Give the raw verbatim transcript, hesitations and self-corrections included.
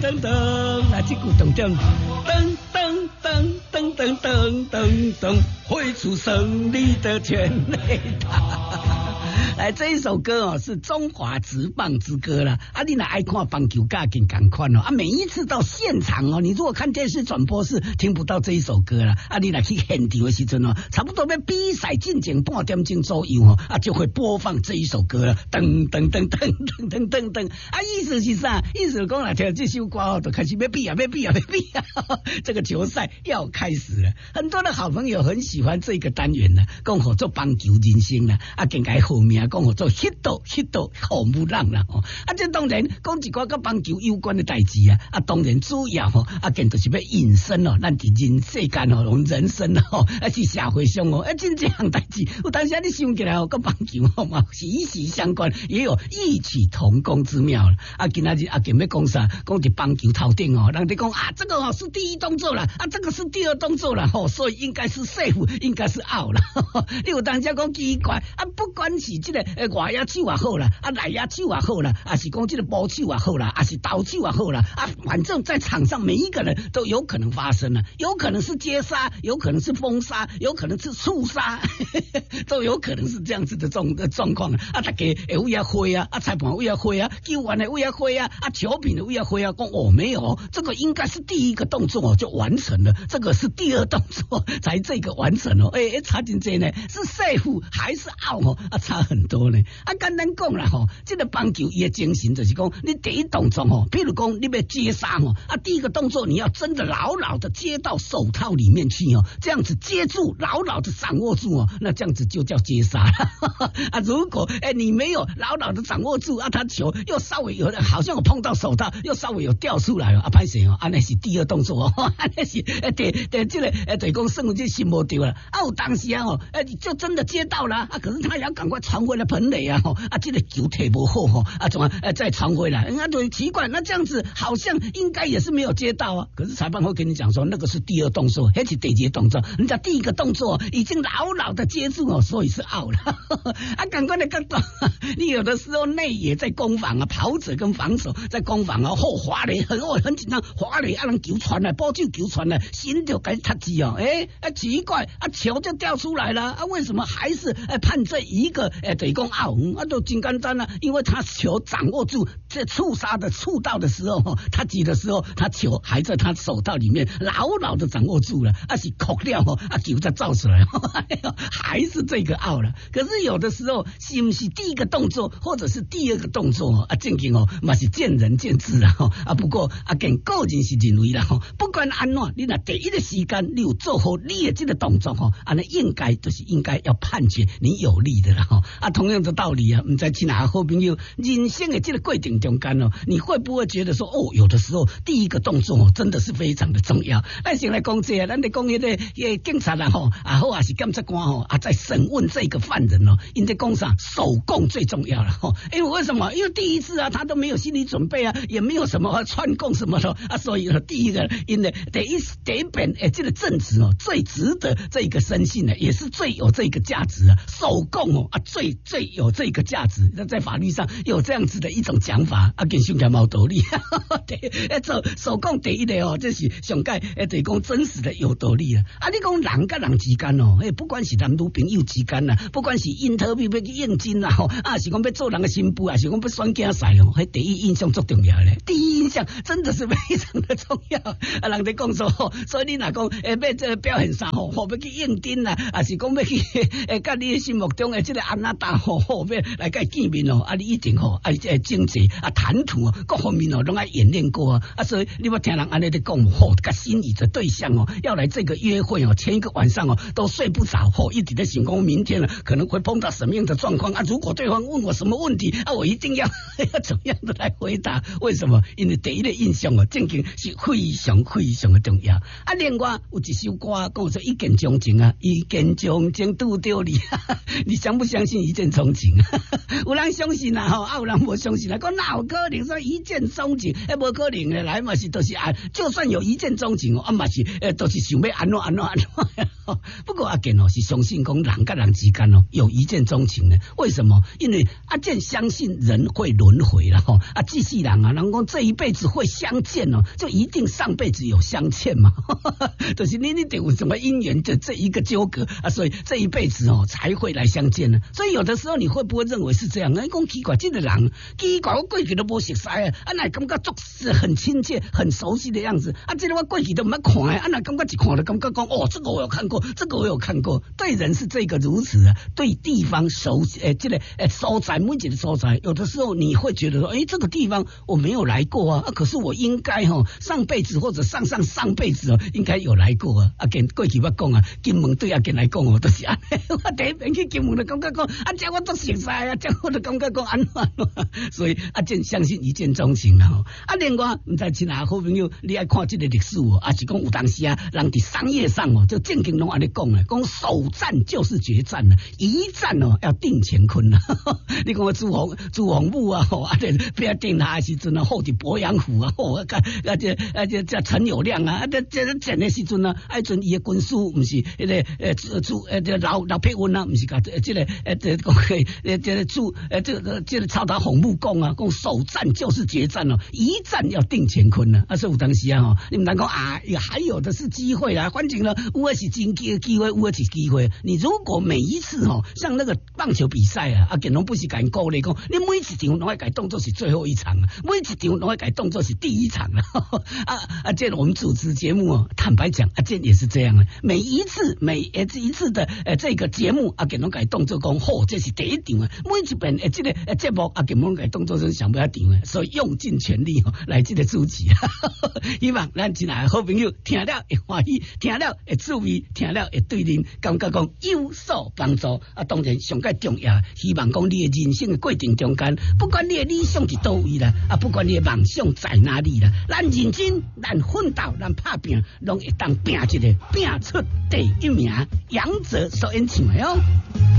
噔噔，啊，这句重点，噔噔噔噔噔噔噔噔，挥出胜利的全垒打。哎，这一首歌哦是中华职棒之歌啦。啊，你若爱看棒球，赶紧赶快哦。啊，每一次到现场哦，你如果看电视转播是听不到这一首歌啦。啊，你若去现场的时阵哦，差不多要比赛进前半点钟左右哦，啊就会播放这一首歌了。噔噔噔噔噔噔噔噔，啊，意思是啥？意思讲啦，听这首歌哦，就开始要比啊，要比啊，要比啊，这个球赛要开始了。很多的好朋友很喜欢这个单元呢，讲好做棒球人生啦，啊，更改后面。讲我做 hit hit 好不让啦哦，啊这当然讲一寡跟棒球有关的代志啊，啊当然主要吼啊，更就是要引申哦，咱伫人世间哦，我们人生哦，啊是社会上哦，啊真这样代志，有当时你想起来哦，跟棒球哦嘛息息相关，也有异曲同工之妙了。啊，今仔日啊，今要讲啥？讲伫棒球头顶哦，人哋讲啊，这个哦是第一动作啦，啊这个是第二动作啦，吼，所以应该是 safe， 应该是 out 啦。你有当时讲奇怪啊，不管是这个。诶，外野手也好啦，啊内野手也好啦，啊是讲这个捕手也好啦，啊是投手也好啦，啊反正在场上每一个人都有可能发生了，有可能是接杀，有可能是封杀，有可能是触杀，都有可能是这样子的状状况啊。大家诶为啊挥啊，啊裁判为啊挥啊，球员的为啊挥啊，啊球评的为啊挥啊，讲哦没有，这个应该是第一个动作就完成了，这个是第二动作才这个完成哦。诶、欸，差真济呢，是 safe 还是 out 哦？啊差很多呢。啊，简单讲啦吼，这个棒球伊的精神就是讲，你第一动作吼，譬如讲你要接杀吼，啊，第一个动作你要真的牢牢的接到手套里面去哦，这样子接住，牢牢的掌握住哦，那这样子就叫接杀啊。如果哎、欸、你没有牢牢的掌握住啊，他球又稍微有好像有碰到手套，又稍微有掉出来了啊，拍谁哦？啊，那是第二动作哦，啊，那是哎对对，这个哎对讲胜这心无丢了啊，有当时啊哦，哎你就真的接到了啊，可是他也要赶快传回来盆垒啊。啊，这个球踢不好吼，啊，怎么呃再传回来？那就奇怪，那这样子好像应该也是没有接到啊。可是裁判会跟你讲说，那个是第二动作，而且第二动作，人家第一个动作已经牢牢的接住哦，所以是 out 了。啊，赶快的看到，你有的时候内野在攻防啊，跑者跟防守在攻防啊，后滑垒很哦很紧张，滑垒啊人球传来，波球球传来，心就该塌机哦，哎、啊奇怪，啊球就掉出来了，啊为什么还是哎判这一个哎等于讲 out？啊，就真简单了，因为他球掌握住这触杀的触到的时候，他击的时候，他球还在他手套里面牢牢的掌握住了，啊是扣掉哦，啊球才造出来，还是这个 out 了。可是有的时候是不是第一个动作或者是第二个动作啊，正经哦，嘛是见仁见智啊。啊不过啊，跟个人是认为啦，不管安怎，你那第一个时间你有做好你的这个动作哈，啊那应该就是应该要判决你有利的啦。啊同样的道理。唔知亲爱好朋友，人生的这个过程中间哦，你会不会觉得说哦，有的时候第一个动作哦，真的是非常的重要。咱先来讲这个，咱来讲那个个警察啦吼，啊好啊是检察官吼，啊在审问这个犯人哦，因在讲啥手供最重要了吼。因为为什么？因为第一次啊，他都没有心理准备啊，也没有什么串供什么的啊，所以呢，第一个因为第一第一本诶，这个证词哦，最值得这个深信的，也是最有这个价值啊，手供哦啊，最最有这个。价值，那在法律上有这样子的一种讲法，啊，跟上界冇道理。对，做手工第一的哦，这是上界诶，对讲真实的有道理啊。啊，你讲人跟人之间哦，诶，不管是男女朋友之间啊，不管是interview要去应征啊，吼，啊，是讲要做人的新妇啊，是讲要选竞赛哦，迄第一印象最重要咧。第一印象真的是非常的重要。啊，人哋讲说，所以你若讲诶，要这表现啥吼，要去应征啊，啊是讲要去诶，甲你心目中诶这个安那达吼，要来甲见面哦，啊，你一定吼，啊，这经济啊，谈吐哦，各方面哦，拢爱演练过啊，啊，所以你要听人安尼在讲，吼，甲心仪的对象哦，要来这个约会哦，前一个晚上哦，都睡不着，吼，一直在想讲明天呢可能会碰到什么样的状况啊？如果对方问我什么问题啊，我一定要要怎么样的来回答？为什么？因为第一个印象哦，正经是非常非常的重要。啊，另外有一首歌讲说一见钟情啊，一见钟情拄到你，你相不相信一见钟情？有人相信啊，吼，啊有人无相信啊，讲哪哪有可能说一见钟情？哎，无可能的，来嘛是都是啊，就算有一见钟情哦，啊嘛是诶，都是想要安怎安怎安怎。不过阿健哦是相信讲人跟人之间哦有一见钟情的，为什么？因为阿健相信人会轮回了哈，啊，这世人啊，人讲这一辈子会相见哦，就一定上辈子有相欠嘛，就是你你得有什么因缘的这一个纠葛啊，所以这一辈子哦才会来相见呢。所以有的时候你会不会认为是这样？你讲奇怪，这个人奇怪，我过去都无熟悉啊，啊，那感觉做是很亲切、很熟悉的样子啊，这个我过去都唔捌看啊，那感觉一看就感觉讲哦，这个我有看过，这个我有看过。对人是这个如此啊，对地方熟悉，诶、呃，这个诶所在每一个所在，有的时候你会觉得说，诶，这个地方我没有来过啊，啊可是我应该哈、哦、上辈子或者上上上辈子哦，应该有来过啊。啊，跟过去我讲啊，金门对阿健来讲哦，都、就是安尼。我第一遍去金门就感覺講，啊，這我都熟悉啊，這我就感覺講安怎，所以阿健相信一見鍾情啦。啊，另外唔知親啊好朋友，你愛看這個歷史哦，啊是講有當時啊，人佇商業上哦，就正經攏安尼講啊，講首戰就是決戰啊，一戰哦要定乾坤啊。你講朱洪朱洪武啊，吼啊，這不要定他的時陣啊，好佇鄱陽湖啊，吼啊，啊這啊這這陳友諒啊，啊這這戰的時陣啊，啊陣伊嘅軍師唔是迄個誒朱誒老老撇文啊，唔是甲這個誒這個誒這個朱誒這個這個曹達洪武講啊，講首戰就是決戰哦，一戰要定乾坤啊。啊，所以有當時啊，吼，你們講啊，還有的是機會啊，反正呢，有的是真機機會，有的是機會。你如果每一次吼，像那個棒球比賽啊，啊，健龍不是甲因鼓勵講，你每一場攏要甲當作是最後一場啊，每一場攏要甲當作是第一場啊。啊啊，這我們主持節目哦，坦白講，啊，這也是這樣的，每一次每一次的誒這個節目啊，健龍甲當作講，吼，這是第一場啊，每一遍誒這個誒節目啊，健龍甲當作是上尾一場啊，所以用盡全力吼來這個主持。希望咱親愛的好朋友聽了會歡喜，聽了會趣味，聽了會對您感覺講有所幫助。啊，當然上介重要，希望講你的人生的過程中間，不管你的理想是叨位啦，啊，不管你的夢想在哪裡啦，咱認真，咱奮鬥，咱打拼，攏會當拼一個拼出第一名。楊哲所演唱的哦。